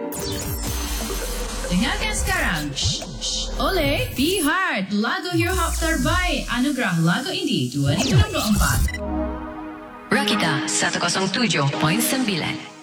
Dengarkan sekarang. Oleh P-Hard, lagu hip hop terbaik Anugerah Lagu Indie 2024. Rakita 107.9